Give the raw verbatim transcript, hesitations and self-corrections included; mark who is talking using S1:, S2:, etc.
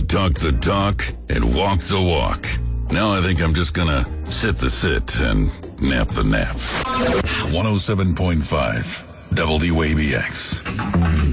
S1: talk the talk, and walk the walk. Now I think I'm just gonna sit the sit and nap the nap. one oh seven point five W A B X.